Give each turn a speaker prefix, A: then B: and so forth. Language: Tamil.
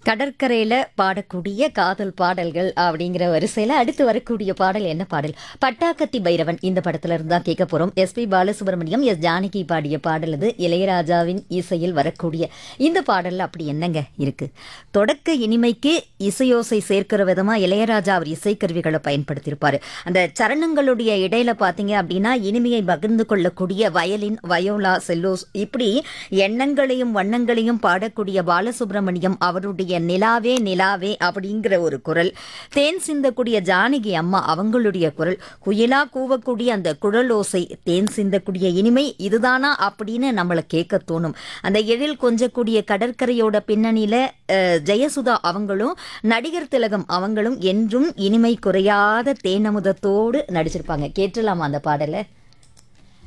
A: கடற்கரையில பாடக்கூடிய காதல் பாடல்கள் அப்படிங்கிற வரிசையில அடுத்து வரக்கூடிய பாடல் என்ன பாடல்? பட்டாக்கத்தி பைரவன் இந்த படத்துல இருந்தா கேட்க போறோம். எஸ்பி பாலசுப்ரமணியம், எஸ் ஜானகி பாடிய பாடல் இது. இளையராஜாவின் இசையில் வரக்கூடிய இந்த பாடல்ல அப்படி என்னங்க இருக்கு? தொடக்க இனிமைக்கு இசையோசை சேர்க்கிற விதமா இளையராஜா அவர் இசைக்கருவிகளை பயன்படுத்தியிருப்பாரு. அந்த சரணங்களுடைய இடையில பாத்தீங்க அப்படின்னா இனிமையை பகிர்ந்து கொள்ளக்கூடிய வயலின், வயோலா, செல்லோஸ் இப்படி எண்ணங்களையும் வண்ணங்களையும் பாடக்கூடிய பாலசுப்ரமணியம் அவருடைய நிலாவே நிலாவே அப்படிங்கிற ஒரு குரல், தேன் சிந்தக்கூடிய ஜானகி அம்மா அவங்களுடைய குரல், குயிலா கூவக்கூடிய அந்த குழலோசை, தேன் சிந்தக்கூடிய இனிமை இதுதானா அப்படின்னு நம்மளை கேட்க தோணும். அந்த எழில் கொஞ்சக்கூடிய கடற்கரையோட பின்னணியில ஜெயசுதா அவங்களும் நடிகர் திலகம் அவங்களும் என்றும் இனிமை குறையாத தேனமுதத்தோடு நடிச்சிருப்பாங்க. கேட்டுலாமா அந்த பாடலை?